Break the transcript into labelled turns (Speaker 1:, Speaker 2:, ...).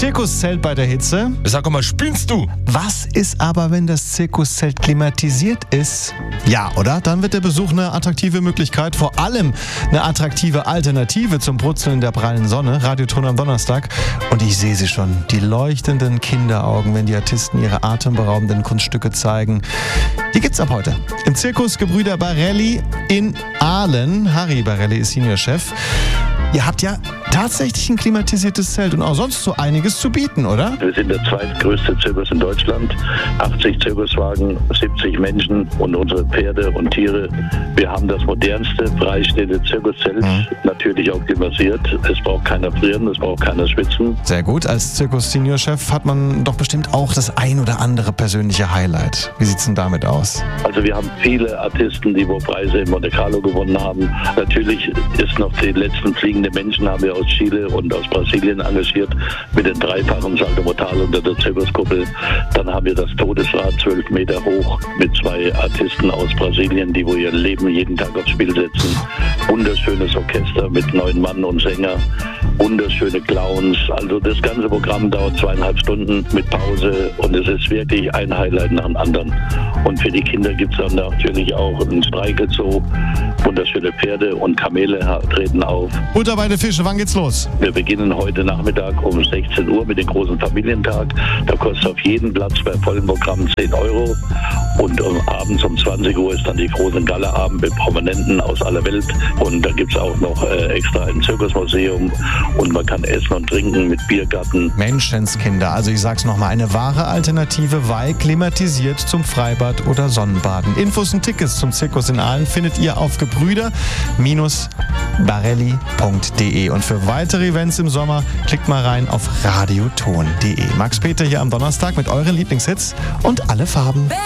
Speaker 1: Zirkuszelt bei der Hitze.
Speaker 2: Sag mal, spinnst du?
Speaker 1: Was ist aber, wenn das Zirkuszelt klimatisiert ist? Ja, oder? Dann wird der Besuch eine attraktive Möglichkeit, vor allem eine attraktive Alternative zum Brutzeln der prallen Sonne. Radioton am Donnerstag. Und ich sehe sie schon, die leuchtenden Kinderaugen, wenn die Artisten ihre atemberaubenden Kunststücke zeigen. Die gibt's ab heute im Zirkus Gebrüder Barelli in Aalen. Harry Barelli ist Seniorchef. Ihr habt ja tatsächlich ein klimatisiertes Zelt und auch sonst so einiges zu bieten, oder?
Speaker 3: Wir sind der zweitgrößte Zirkus in Deutschland. 80 Zirkuswagen, 70 Menschen und unsere Pferde und Tiere. Wir haben das modernste, freistehende Zirkuszelt, natürlich auch klimatisiert. Es braucht keiner frieren, es braucht keiner schwitzen.
Speaker 1: Sehr gut. Als Zirkus-Senior-Chef hat man doch bestimmt auch das ein oder andere persönliche Highlight. Wie sieht's denn damit aus?
Speaker 3: Also wir haben viele Artisten, die wo Preise in Monte Carlo gewonnen haben. Natürlich ist noch die letzten fliegende Menschen haben wir aus Chile und aus Brasilien engagiert mit den dreifachen Salto Mortal unter der Zirkuskuppel. Dann haben wir das Todesrad 12 Meter hoch mit 2 Artisten aus Brasilien, die wo ihr Leben jeden Tag aufs Spiel setzen. Wunderschönes Orchester mit 9 Mann und Sänger. Wunderschöne Clowns. Also das ganze Programm dauert 2,5 Stunden mit Pause und es ist wirklich ein Highlight nach dem anderen. Und für die Kinder gibt es dann natürlich auch einen Streikelzoo. Wunderschöne Pferde und Kamele treten auf.
Speaker 1: Butter bei den Fische, wann geht's los?
Speaker 3: Wir beginnen heute Nachmittag um 16 Uhr mit dem großen Familientag. Da kostet auf jeden Platz bei vollem Programm 10 €. Und abends um 20 Uhr ist dann die große Gala-Abend mit Prominenten aus aller Welt. Und da gibt es auch noch extra ein Zirkusmuseum. Und man kann essen und trinken mit Biergarten.
Speaker 1: Menschenskinder, also ich sag's nochmal, eine wahre Alternative, weil klimatisiert zum Freibad oder Sonnenbaden. Infos und Tickets zum Zirkus in Aalen findet ihr auf gebrüder-barelli.de. Und für weitere Events im Sommer klickt mal rein auf radioton.de. Max Peter hier am Donnerstag mit euren Lieblingshits und alle Farben.